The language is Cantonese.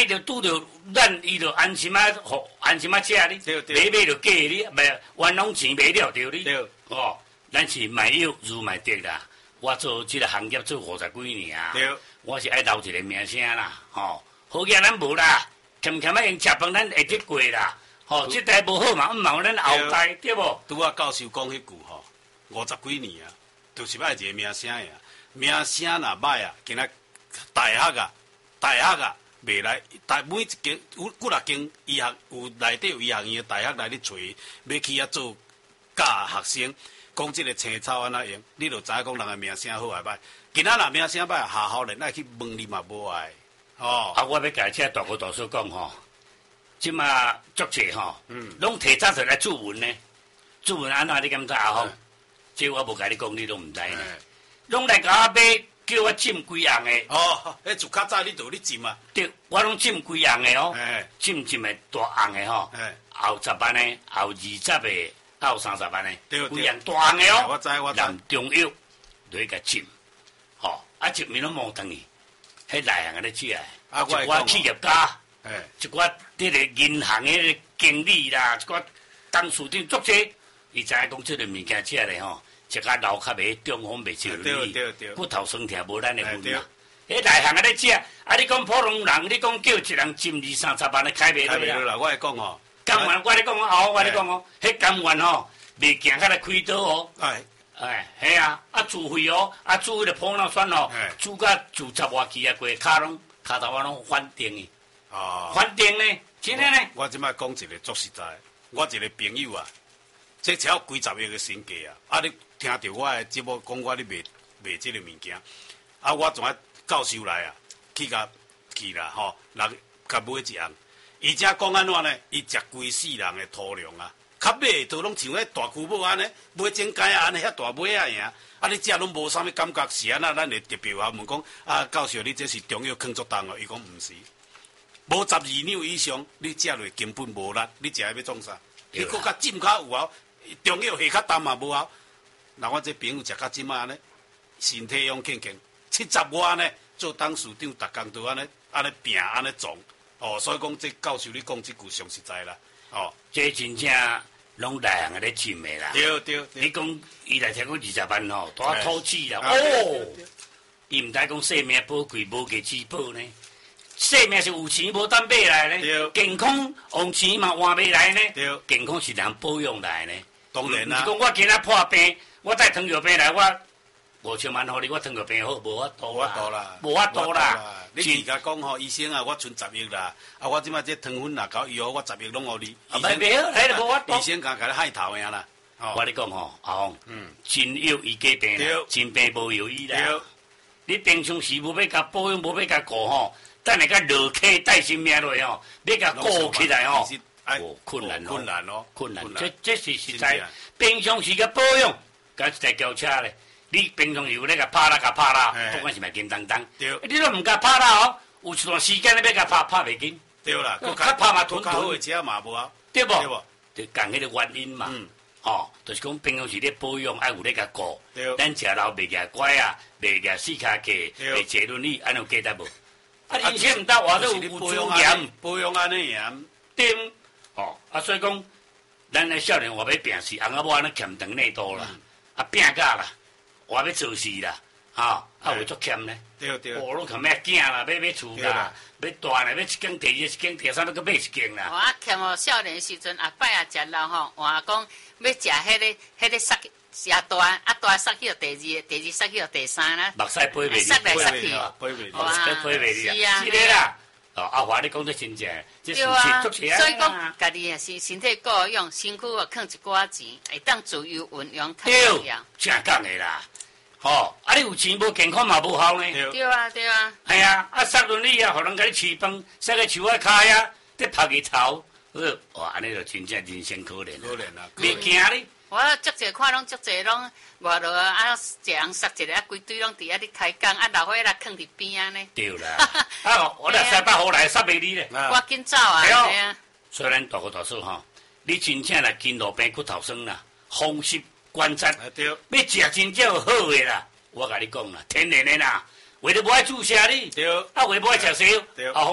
伊就拄着咱，伊就安心啊，安心啊吃你，买就假你，袂冤枉钱买了着你。哦，咱是买有如买得啦。我做这个行业做50几年啊，我是爱留一个名声啦。吼，好嘢咱无啦，欠欠啊用吃饭咱会得过啦。吼，这代无好嘛，唔忙咱后代对无？ 拄啊教授讲迄句吼，50几年啊，就是爱一个名声呀。名声若歹啊，今仔大学啊，未来每一间有几啊间医学有内底有医学院的大学来咧找，要去遐做教学生，讲即个青草安怎用，你就知影讲人的名声好还歹。今仔若名声歹，下校人爱去问你嘛无爱。哦， 啊，我要甲这大哥大叔讲吼，即马作者吼，拢提早就来注文呢，注文安怎你敢知啊？吼，这我无甲你讲，你都毋知呢，拢来甲我买。叫我浸几样的哦，迄就较早你就你浸啊？ 对，我拢浸几样的哦，浸的大样的吼，后10万的，后20的，后30万的，几样大样的哦。 我知。 南中药落去甲浸，吼，啊一面拢摸转去，迄内行咧食的，一寡企业家，一寡迄个银行的经理啦，一寡董事长作者，伊知影讲即个物件食咧吼。一家老较袂中风袂受你，骨头酸痛无咱的份啦。迄内行咧食，啊你讲普通人，你讲叫一人浸20-30万的开袂落啦。我来讲吼， 甘愿我咧讲哦，我咧讲哦，迄甘愿吼，袂行较来开刀哦。系啊，啊自费哦，啊自迄个普脑酸哦，煮甲自10外期啊，过骹头啊拢反定的。哦，反定呢，真诶呢。 我即摆讲一个足实在，我一个朋友啊，这超几10亿的身价啊，啊你。听到我的节目讲我咧卖即个物件，啊，我从教授来啊，去啦吼，来甲买一样。伊只讲安怎呢？伊食规世人的土粮啊，较买都拢像迄大舅母安尼，买整间安尼遐大买啊样。啊，你食拢无啥物感觉，是安那？咱会特别话问讲啊，教授你这是中药放足重哦？伊讲毋是，无12两以上，你食落根本无力，你食要创啥？你搁较浸较有效，中药下较重嘛无效。那我这朋友食到即马呢，身体勇健健，70外呢，做董事长，逐工都安尼拼安尼撞，哦，所以讲这教授你讲这句上实在啦，哦， 这真正拢内行咧浸的啦。 对， 你讲伊来听讲20万吼，大土气啦，哦，伊毋知讲性命宝贵，无价之宝呢。性命是有钱无当买来呢，健康用钱嘛换袂来呢，健康是人保养来呢。 当然啦， 是讲我今仔破病。我带糖尿病来，我5000万互你，我糖尿病好，无法度啦。 你而家讲吼，医生啊，我存10亿啦，啊，我即摆这糖分若搞以后，我10亿拢互你。 袂好，迄个无法度。 医生甲你害头呀啦。 我你讲吼，阿峰，真有医假病啦，真病无有医啦。你平常时无要甲保养，无要甲顾吼，等下甲落气带性命落吼，要甲顾起来吼，困难哦。这是实在。平常时甲保养。甲一台轿车咧，你平常有咧甲拍啦，不管是咪简单单，你都毋甲拍啦哦，有一段时间你要甲拍袂紧， 对啦， 较拍嘛吞， 好的车嘛无啊， 对无？就讲迄个原因嘛，吼，就是讲平常时咧保养爱有咧甲顾，咱食老袂夹乖啊，袂夹四脚架，袂坐轮椅，安有记得无？啊，而且毋但话都有保养安尼严， 对，吼，啊，所以讲，咱咧少年话要病死，翁仔某安尼欠长内多啦。啊，拼甲啦，我要做事啦，啊会足欠呢。 对， 我拢看要囝啦，要厝啦，要大啦，要一间地一间地，啥要搁买一间啦。 我欠哦，少年时阵阿伯啊食老吼，话讲要食迄个杀食大，啊大杀去第二杀去第三啦。 目屎飞袂离， 杀来杀去， 目屎飞袂离啊， 是的啦。哦，阿华你讲得真正，这是足邪啊！ 所以讲，家己也是身体够用，身躯啊囥一寡钱，会当自由运用较重要。 正讲的啦，吼，啊你有钱无健康嘛无效呢？ 对啊。 系啊，啊塞轮椅啊，互人甲你饲饭，塞个树仔骹呀，得拍个头，哇，安尼就真正人生可怜。 可怜啊！ 袂惊你。 我足济看拢足济拢外头啊，一人杀一个，啊规堆拢伫遐咧开工，啊老伙仔囥伫边啊呢。 对啦，啊我来塞把好来塞袂你咧。 我紧走啊！对啊。 虽然大哥大嫂吼，你真正来筋路病骨头酸啦，风湿关节，要食真正好诶啦。我甲你讲啦，天然诶啦，为了无爱注射你，啊为无爱食西药，